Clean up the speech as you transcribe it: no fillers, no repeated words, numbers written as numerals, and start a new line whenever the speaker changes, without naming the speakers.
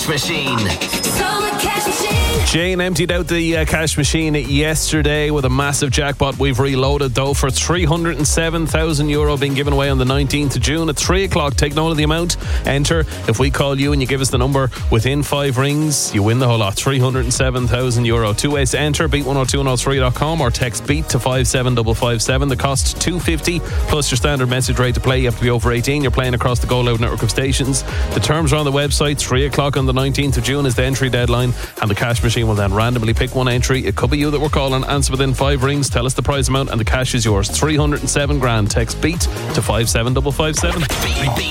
Machine.
Jane emptied out the cash machine yesterday with a massive jackpot. We've reloaded though for €307,000 being given away on the 19th of June at 3 o'clock. Take note of the amount. Enter. If we call you and you give us the number within 5 rings, you win the whole lot. €307,000. 2 ways to enter: beat102103.com or text beat to 57557. The cost $2.50 plus your standard message rate to play. You have to be over 18. You're playing across the Go Loud network of stations. The terms are on the website. 3 o'clock on the 19th of June is the entry deadline, and the cash machine will then randomly pick one entry. It could be you that we're calling. Answer within 5 rings, tell us the prize amount, and the cash is yours. 307 grand. Text beat to 57557.